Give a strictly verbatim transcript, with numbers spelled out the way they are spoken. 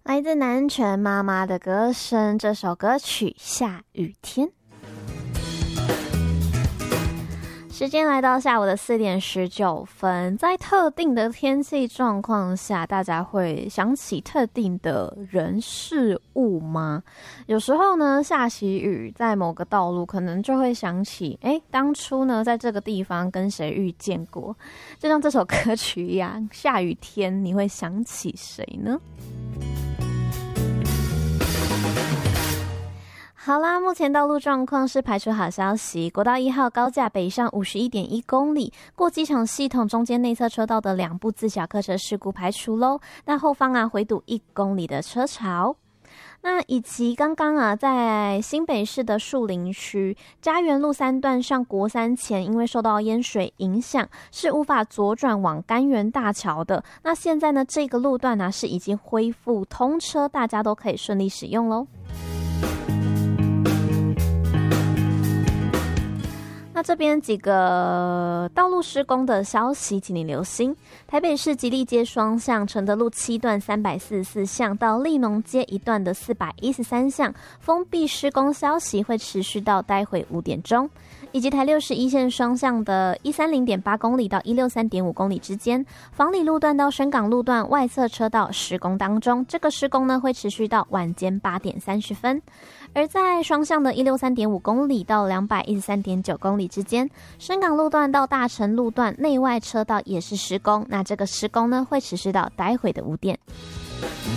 来自南拳妈妈的歌声，这首歌曲《下雨天》。时间来到下午的四点十九分，在特定的天气状况下，大家会想起特定的人事物吗？有时候呢，下起雨，在某个道路可能就会想起，哎，当初呢，在这个地方跟谁遇见过？就像这首歌曲一样，下雨天你会想起谁呢？好啦，目前道路状况是排除好消息，国道一号高架北上 五十一点一公里，过机场系统中间内侧车道的两部自小客车事故排除咯，但后方啊回堵一公里的车潮。那以及刚刚啊，在新北市的树林区嘉园路三段上国三前，因为受到淹水影响，是无法左转往甘源大桥的。那现在呢，这个路段呢、啊、是已经恢复通车，大家都可以顺利使用咯。那这边几个道路施工的消息，请你留心。台北市吉利街双向承德路七段三百四十四巷到立农街一段的四百一十三巷封闭施工消息会持续到待会五点钟，以及台六十一线双向的一三零点八公里到一六三点五公里之间，房里路段到深港路段外侧车道施工当中，这个施工呢会持续到晚间八点三十分。而在双向的一六三点五公里到两百一十三点九公里之间，深港路段到大成路段内外车道也是施工，那这个施工呢会持续到待会的五点。